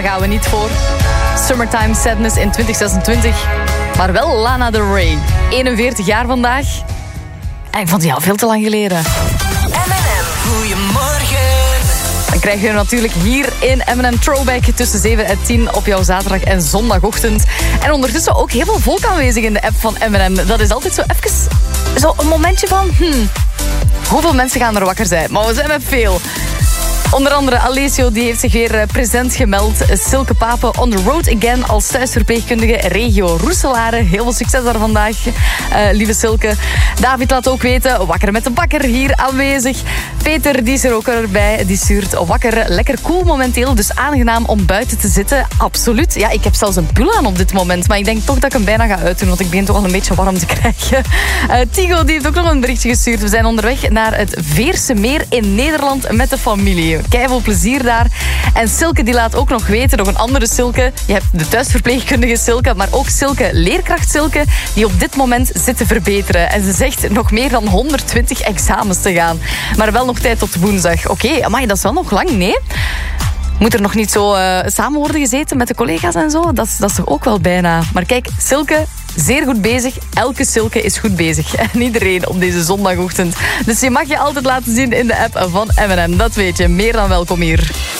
Daar gaan we niet voor. Summertime Sadness in 2026. Maar wel Lana Del Rey. 41 jaar vandaag. En ik vond die al veel te lang geleden. M&M, goedemorgen. Dan krijg je natuurlijk hier in M&M Throwback tussen 7 en 10 op jouw zaterdag en zondagochtend. En ondertussen ook heel veel volk aanwezig in de app van M&M. Dat is altijd zo even zo een momentje van... hoeveel mensen gaan er wakker zijn? Maar we zijn met veel. Onder andere Alessio, die heeft zich weer present gemeld. Silke Pape on the road again als thuisverpleegkundige regio Roeselare. Heel veel succes daar vandaag, lieve Silke. David laat ook weten, wakker met de bakker hier aanwezig. Peter, die is er ook erbij. Die stuurt wakker, lekker cool momenteel. Dus aangenaam om buiten te zitten. Absoluut. Ja, ik heb zelfs een pul aan op dit moment. Maar ik denk toch dat ik hem bijna ga uitdoen. Want ik begin toch al een beetje warm te krijgen. Tigo, die heeft ook nog een berichtje gestuurd. We zijn onderweg naar het Veerse Meer in Nederland met de familie. Keiveel plezier daar. En Silke die laat ook nog weten, nog een andere Silke. Je hebt de thuisverpleegkundige Silke, maar ook Silke, leerkracht Silke, die op dit moment zit te verbeteren. En ze zegt nog meer dan 120 examens te gaan. Maar wel nog tijd tot woensdag. Oké, amai, dat is wel nog lang, nee? Moet er nog niet zo samen worden gezeten met de collega's en zo? Dat is toch ook wel bijna. Maar kijk, Silke, zeer goed bezig. Elke Silke is goed bezig. En iedereen op deze zondagochtend. Dus je mag je altijd laten zien in de app van M&M. Dat weet je. Meer dan welkom hier.